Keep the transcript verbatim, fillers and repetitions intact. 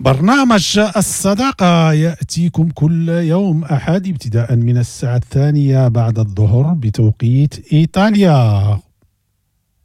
برنامج الصداقة يأتيكم كل يوم أحد ابتداء من الساعة الثانية بعد الظهر بتوقيت إيطاليا.